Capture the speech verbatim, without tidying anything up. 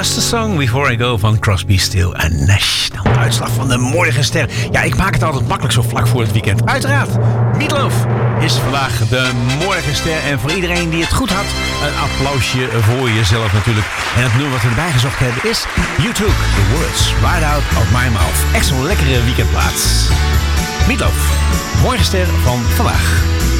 Just a Song Before I Go van Crosby, Still en Nash. Dan de uitslag van de morgenster. Ja, ik maak het altijd makkelijk zo vlak voor het weekend. Uiteraard, Meatloaf is vandaag de morgenster. En voor iedereen die het goed had, een applausje voor jezelf natuurlijk. En het nummer wat we erbij gezocht hebben is You Took the Words Right Out of My Mouth. Echt zo'n lekkere weekendplaats. Meatloaf, morgenster van vandaag.